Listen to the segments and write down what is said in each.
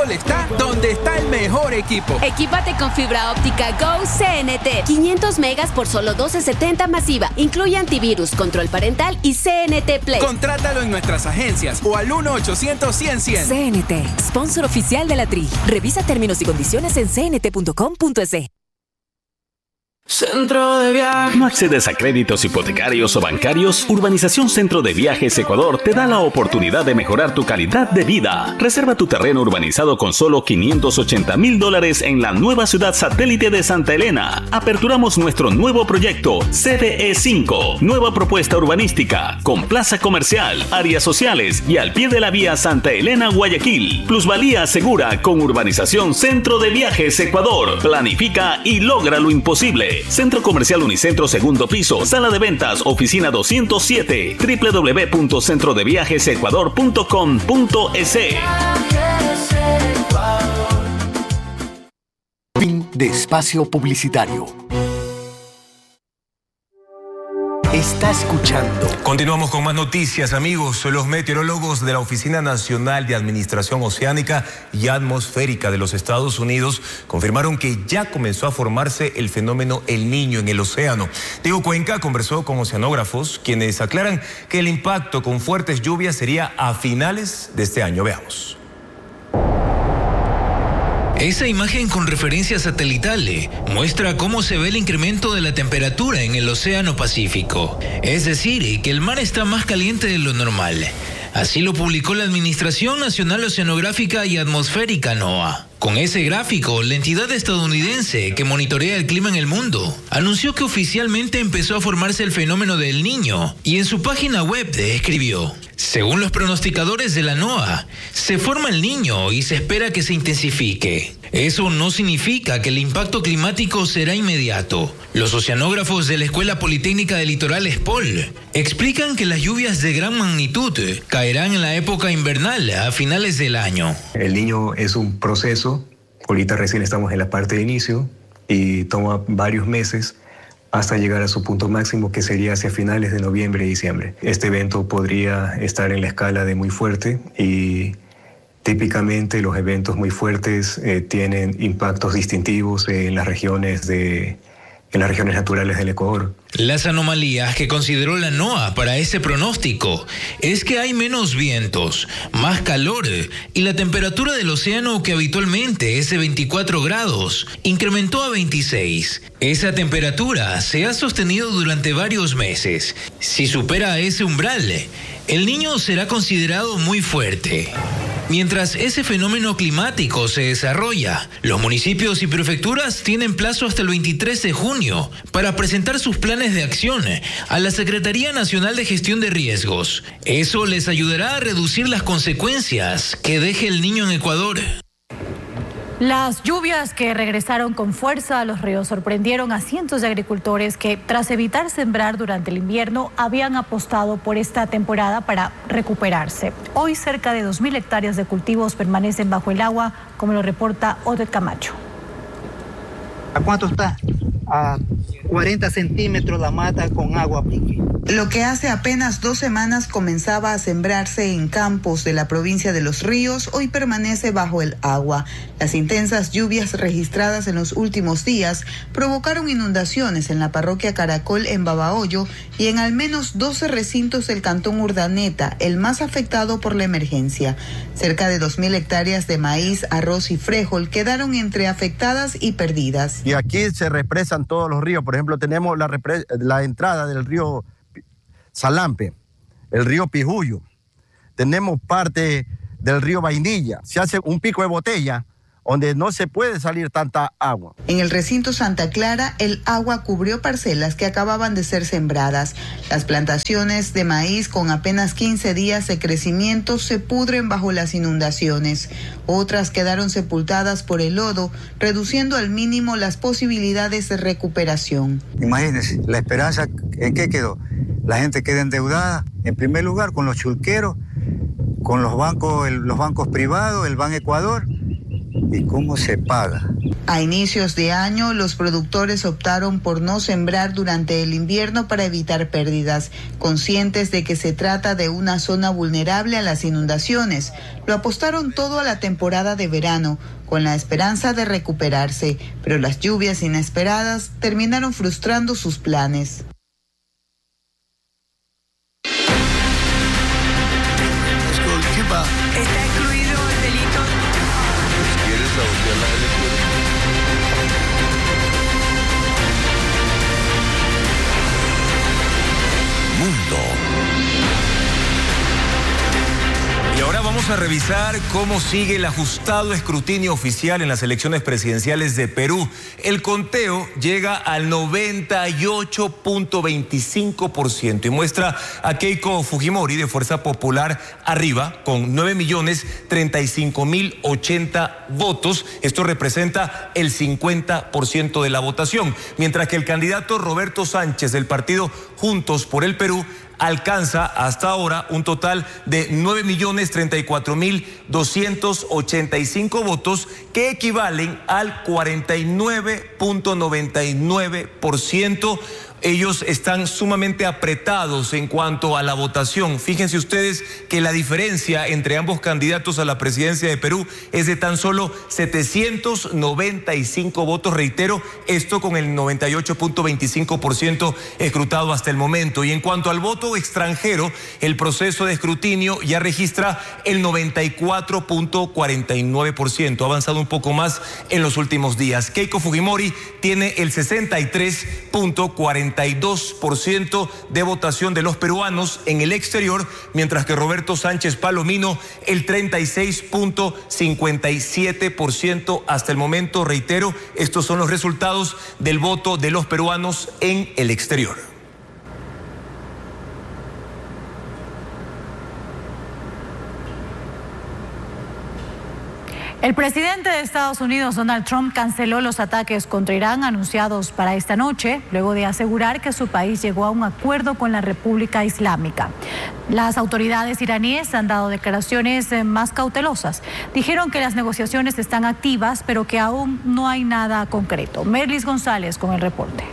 fútbol está donde está el mejor equipo. Equípate con fibra óptica Go CNT. 500 megas por solo $12.70 masiva. Incluye antivirus, control parental y CNT Play. Contrátalo en nuestras agencias o al 1-800-100-100. CNT, sponsor oficial de la Tri. Revisa términos y condiciones en cnt.com.es. Centro de Viajes. ¿No accedes a créditos hipotecarios o bancarios? Urbanización Centro de Viajes Ecuador te da la oportunidad de mejorar tu calidad de vida. Reserva tu terreno urbanizado con solo $580,000 en la nueva ciudad satélite de Santa Elena. Aperturamos nuestro nuevo proyecto CDE 5, nueva propuesta urbanística con plaza comercial, áreas sociales y al pie de la vía Santa Elena-Guayaquil. Plusvalía segura con Urbanización Centro de Viajes Ecuador. Planifica y logra lo imposible. Centro Comercial Unicentro, segundo piso, sala de ventas, oficina 207, www.centrodeviajesecuador.com.es. Fin de espacio publicitario. Está escuchando. Continuamos con más noticias, amigos. Los meteorólogos de la Oficina Nacional de Administración Oceánica y Atmosférica de los Estados Unidos confirmaron que ya comenzó a formarse el fenómeno El Niño en el océano. Diego Cuenca conversó con oceanógrafos, quienes aclaran que el impacto con fuertes lluvias sería a finales de este año. Veamos. Esa imagen con referencia satelital muestra cómo se ve el incremento de la temperatura en el Océano Pacífico. Es decir, que el mar está más caliente de lo normal. Así lo publicó la Administración Nacional Oceanográfica y Atmosférica, NOAA. Con ese gráfico, la entidad estadounidense que monitorea el clima en el mundo anunció que oficialmente empezó a formarse el fenómeno del Niño y en su página web escribió: según los pronosticadores de la NOAA, se forma el Niño y se espera que se intensifique. Eso no significa que el impacto climático será inmediato. Los oceanógrafos de la Escuela Politécnica del Litoral ESPOL explican que las lluvias de gran magnitud caerán en la época invernal a finales del año. El Niño es un proceso, ahorita recién estamos en la parte de inicio y toma varios meses hasta llegar a su punto máximo, que sería hacia finales de noviembre y diciembre. Este evento podría estar en la escala de muy fuerte y típicamente los eventos muy fuertes tienen impactos distintivos en las regiones naturales del Ecuador. Las anomalías que consideró la NOAA para ese pronóstico es que hay menos vientos, más calor y la temperatura del océano, que habitualmente es de 24 grados, incrementó a 26. Esa temperatura se ha sostenido durante varios meses. Si supera ese umbral, el Niño será considerado muy fuerte. Mientras ese fenómeno climático se desarrolla, los municipios y prefecturas tienen plazo hasta el 23 de junio para presentar sus planes de acción a la Secretaría Nacional de Gestión de Riesgos. Eso les ayudará a reducir las consecuencias que deje el Niño en Ecuador. Las lluvias que regresaron con fuerza a los ríos sorprendieron a cientos de agricultores que, tras evitar sembrar durante el invierno, habían apostado por esta temporada para recuperarse. Hoy cerca de 2.000 hectáreas de cultivos permanecen bajo el agua, como lo reporta Odette Camacho. ¿A cuánto está? A 40 centímetros la mata con agua a pique. Lo que hace apenas 2 semanas comenzaba a sembrarse en campos de la provincia de Los Ríos, hoy permanece bajo el agua. Las intensas lluvias registradas en los últimos días provocaron inundaciones en la parroquia Caracol en Babahoyo y en al menos 12 recintos del cantón Urdaneta, el más afectado por la emergencia. Cerca de 2.000 hectáreas de maíz, arroz y frijol quedaron entre afectadas y perdidas. Y aquí se represan todos los ríos. Por ejemplo, tenemos la entrada del río Salampe, el río Pijuyo, tenemos parte del río Vainilla. Se hace un pico de botella donde no se puede salir tanta agua. En el recinto Santa Clara, el agua cubrió parcelas que acababan de ser sembradas. Las plantaciones de maíz con apenas 15 días de crecimiento se pudren bajo las inundaciones. Otras quedaron sepultadas por el lodo, reduciendo al mínimo las posibilidades de recuperación. Imagínense, la esperanza, ¿en qué quedó? La gente queda endeudada, en primer lugar, con los chulqueros, con los bancos privados, el Ban Ecuador, ¿Y cómo se paga? A inicios de año, los productores optaron por no sembrar durante el invierno para evitar pérdidas, conscientes de que se trata de una zona vulnerable a las inundaciones. Lo apostaron todo a la temporada de verano, con la esperanza de recuperarse, pero las lluvias inesperadas terminaron frustrando sus planes. Está excluido el delito. ¿Quieres sabotear las elecciones? Mundo. Y ahora vamos a revisar cómo sigue el ajustado escrutinio oficial en las elecciones presidenciales de Perú. El conteo llega al 98.25% y muestra a Keiko Fujimori de Fuerza Popular arriba con 9.035.080 votos. Esto representa el 50% de la votación, mientras que el candidato Roberto Sánchez del partido Juntos por el Perú alcanza hasta ahora un total de 9.034.285 votos, que equivalen al 49.99%. Ellos están sumamente apretados en cuanto a la votación. Fíjense ustedes que la diferencia entre ambos candidatos a la presidencia de Perú es de tan solo 795 votos, reitero, esto con el 98.25% escrutado hasta el momento. Y en cuanto al voto extranjero, el proceso de escrutinio ya registra el 94.49%, ha avanzado un poco más en los últimos días. Keiko Fujimori tiene el 63.42% de votación de los peruanos en el exterior, mientras que Roberto Sánchez Palomino el 36.57% hasta el momento. Reitero, estos son los resultados del voto de los peruanos en el exterior. El presidente de Estados Unidos, Donald Trump, canceló los ataques contra Irán anunciados para esta noche, luego de asegurar que su país llegó a un acuerdo con la República Islámica. Las autoridades iraníes han dado declaraciones más cautelosas. Dijeron que las negociaciones están activas, pero que aún no hay nada concreto. Merlis González con el reporte.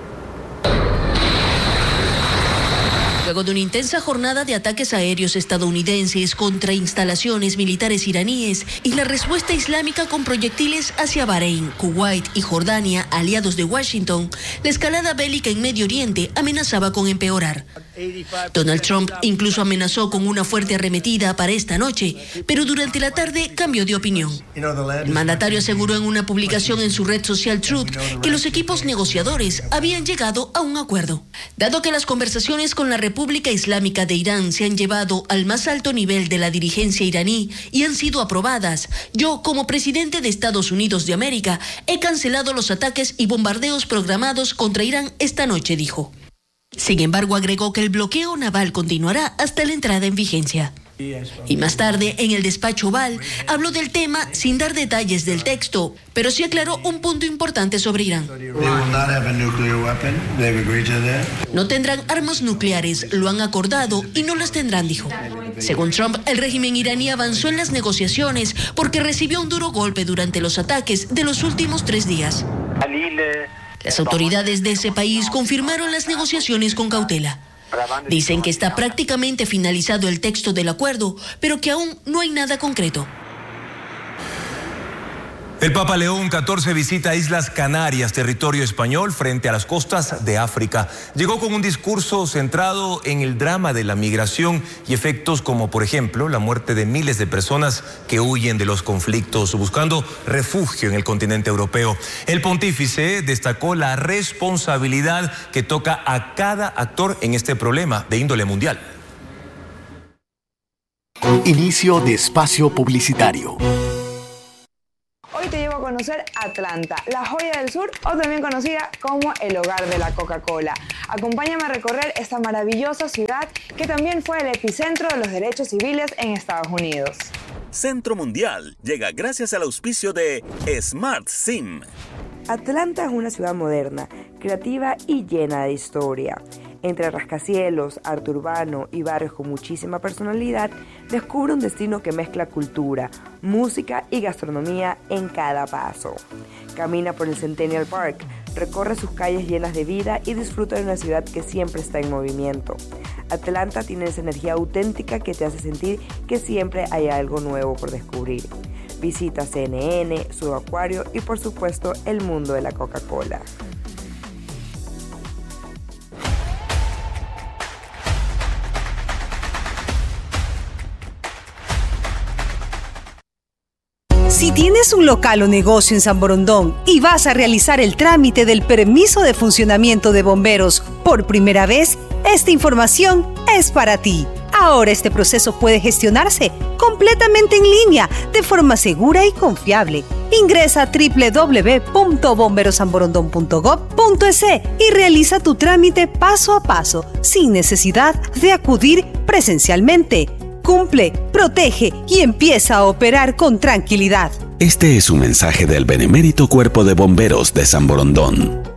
Luego de una intensa jornada de ataques aéreos estadounidenses contra instalaciones militares iraníes y la respuesta islámica con proyectiles hacia Bahrein, Kuwait y Jordania, aliados de Washington, la escalada bélica en Medio Oriente amenazaba con empeorar. Donald Trump incluso amenazó con una fuerte arremetida para esta noche, pero durante la tarde cambió de opinión. El mandatario aseguró en una publicación en su red social Truth que los equipos negociadores habían llegado a un acuerdo. Dado que las conversaciones con la República Islámica de Irán se han llevado al más alto nivel de la dirigencia iraní y han sido aprobadas, yo, como presidente de Estados Unidos de América, he cancelado los ataques y bombardeos programados contra Irán esta noche, dijo. Sin embargo, agregó que el bloqueo naval continuará hasta la entrada en vigencia. Y más tarde, en el despacho Oval, habló del tema sin dar detalles del texto, pero sí aclaró un punto importante sobre Irán. No tendrán armas nucleares, lo han acordado y no las tendrán, dijo. Según Trump, el régimen iraní avanzó en las negociaciones porque recibió un duro golpe durante los ataques de los últimos 3 días. Las autoridades de ese país confirmaron las negociaciones con cautela. Dicen que está prácticamente finalizado el texto del acuerdo, pero que aún no hay nada concreto. El Papa León XIV visita Islas Canarias, territorio español, frente a las costas de África. Llegó con un discurso centrado en el drama de la migración y efectos como, por ejemplo, la muerte de miles de personas que huyen de los conflictos buscando refugio en el continente europeo. El pontífice destacó la responsabilidad que toca a cada actor en este problema de índole mundial. Inicio de espacio publicitario. Hoy te llevo a conocer Atlanta, la joya del sur, o también conocida como el hogar de la Coca-Cola. Acompáñame a recorrer esta maravillosa ciudad que también fue el epicentro de los derechos civiles en Estados Unidos. Centro Mundial llega gracias al auspicio de Smart Sim. Atlanta es una ciudad moderna, creativa y llena de historia. Entre rascacielos, arte urbano y barrios con muchísima personalidad, descubre un destino que mezcla cultura, música y gastronomía en cada paso. Camina por el Centennial Park, recorre sus calles llenas de vida y disfruta de una ciudad que siempre está en movimiento. Atlanta tiene esa energía auténtica que te hace sentir que siempre hay algo nuevo por descubrir. Visita CNN, su acuario y por supuesto el mundo de la Coca-Cola. Si tienes un local o negocio en San Borondón y vas a realizar el trámite del permiso de funcionamiento de bomberos por primera vez, esta información es para ti. Ahora este proceso puede gestionarse completamente en línea, de forma segura y confiable. Ingresa a www.bomberosanborondon.gov.es y realiza tu trámite paso a paso, sin necesidad de acudir presencialmente. Cumple, protege y empieza a operar con tranquilidad. Este es un mensaje del Benemérito Cuerpo de Bomberos de San Borondón.